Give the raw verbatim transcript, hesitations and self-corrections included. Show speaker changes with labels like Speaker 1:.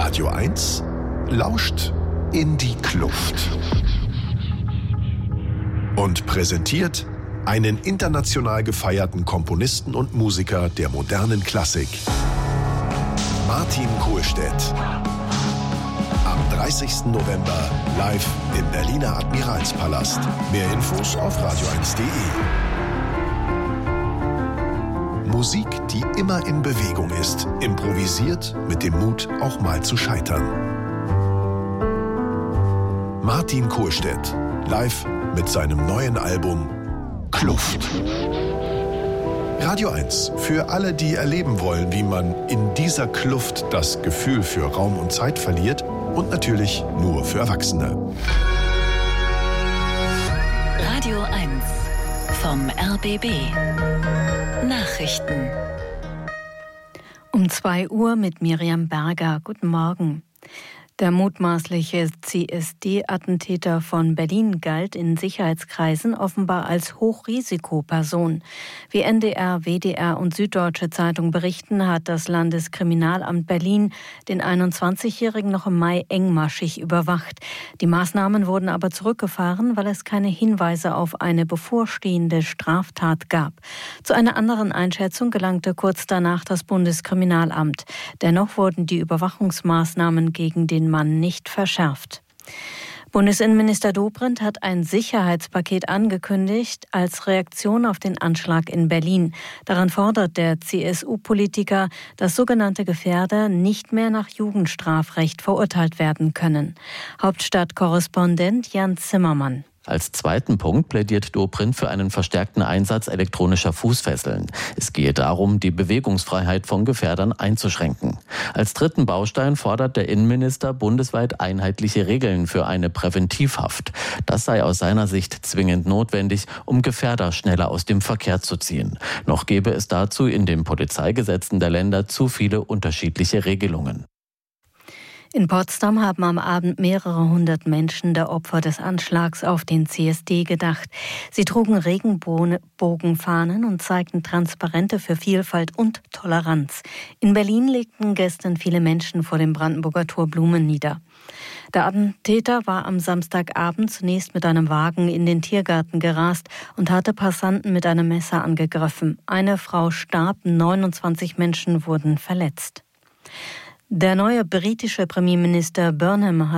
Speaker 1: Radio eins lauscht in die Kluft und präsentiert einen international gefeierten Komponisten und Musiker der modernen Klassik, Martin Kohlstedt. Am dreißigsten November live im Berliner Admiralspalast. Mehr Infos auf radio eins punkt de. Musik, die immer in Bewegung ist, improvisiert mit dem Mut, auch mal zu scheitern. Martin Kohlstedt, live mit seinem neuen Album Kluft. Radio eins, für alle, die erleben wollen, wie man in dieser Kluft das Gefühl für Raum und Zeit verliert, und natürlich nur für Erwachsene.
Speaker 2: Radio eins vom R B B. Nachrichten.
Speaker 3: Um zwei Uhr mit Miriam Berger. Guten Morgen. Der mutmaßliche C S D-Attentäter von Berlin galt in Sicherheitskreisen offenbar als Hochrisikoperson. Wie N D R, W D R und Süddeutsche Zeitung berichten, hat das Landeskriminalamt Berlin den einundzwanzigjährigen noch im Mai engmaschig überwacht. Die Maßnahmen wurden aber zurückgefahren, weil es keine Hinweise auf eine bevorstehende Straftat gab. Zu einer anderen Einschätzung gelangte kurz danach das Bundeskriminalamt. Dennoch wurden die Überwachungsmaßnahmen gegen den Mann nicht verschärft. Bundesinnenminister Dobrindt hat ein Sicherheitspaket angekündigt als Reaktion auf den Anschlag in Berlin. Daran fordert der C S U-Politiker, dass sogenannte Gefährder nicht mehr nach Jugendstrafrecht verurteilt werden können. Hauptstadtkorrespondent Jan Zimmermann.
Speaker 4: Als zweiten Punkt plädiert Dobrindt für einen verstärkten Einsatz elektronischer Fußfesseln. Es gehe darum, die Bewegungsfreiheit von Gefährdern einzuschränken. Als dritten Baustein fordert der Innenminister bundesweit einheitliche Regeln für eine Präventivhaft. Das sei aus seiner Sicht zwingend notwendig, um Gefährder schneller aus dem Verkehr zu ziehen. Noch gäbe es dazu in den Polizeigesetzen der Länder zu viele unterschiedliche Regelungen.
Speaker 3: In Potsdam haben am Abend mehrere hundert Menschen der Opfer des Anschlags auf den C S D gedacht. Sie trugen Regenbogenfahnen und zeigten Transparente für Vielfalt und Toleranz. In Berlin legten gestern viele Menschen vor dem Brandenburger Tor Blumen nieder. Der Attentäter war am Samstagabend zunächst mit einem Wagen in den Tiergarten gerast und hatte Passanten mit einem Messer angegriffen. Eine Frau starb, neunundzwanzig Menschen wurden verletzt. Der neue britische Premierminister Burnham hat